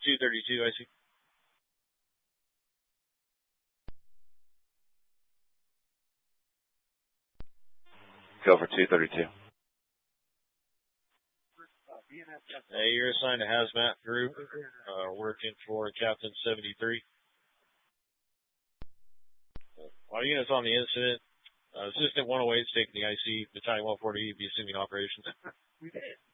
232, I see. Go for 232. Hey, you're assigned to Hazmat Group, working for Captain 73. All units on the incident. Assistant 108 is taking the IC. Battalion 140 be assuming operations.